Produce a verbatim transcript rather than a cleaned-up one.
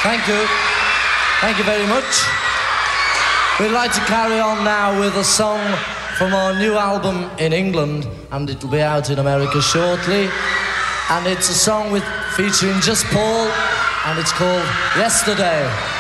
Thank you. Thank you very much. We'd like to carry on now with a song from our new album in England, and it'll be out in America shortly. And it's a song with featuring just Paul, and it's called Yesterday.